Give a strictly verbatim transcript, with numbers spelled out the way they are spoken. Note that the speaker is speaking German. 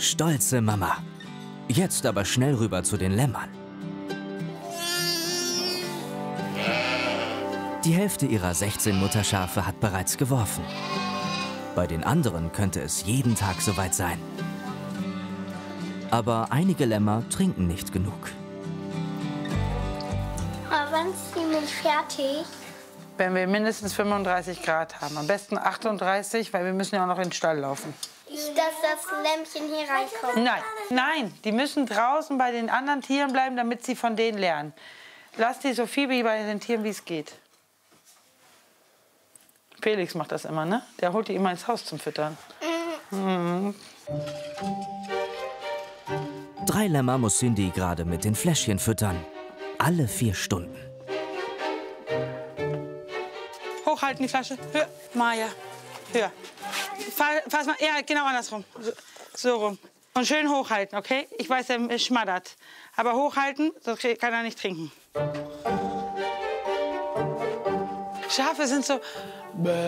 stolze Mama. Jetzt aber schnell rüber zu den Lämmern. Die Hälfte ihrer sechzehn Mutterschafe hat bereits geworfen. Bei den anderen könnte es jeden Tag soweit sein. Aber einige Lämmer trinken nicht genug. Aber wann ist die Milch fertig? Wenn wir mindestens fünfunddreißig Grad haben. Am besten achtunddreißig, weil wir müssen ja auch noch in den Stall laufen. Dass das Lämmchen hier reinkommt? Nein, nein, die müssen draußen bei den anderen Tieren bleiben, damit sie von denen lernen. Lass die so viel wie bei den Tieren, wie es geht. Felix macht das immer, ne? Der holt die immer ins Haus zum Füttern. Mhm. Mhm. Drei Lämmer muss Cindy gerade mit den Fläschchen füttern. Alle vier Stunden. Hochhalten die Flasche. Höher, Maja. Höher. Fass mal, ja, genau andersrum. So, so rum. Und schön hochhalten, okay? Ich weiß, er schmattert. Aber hochhalten, sonst kann er nicht trinken. Schafe sind so...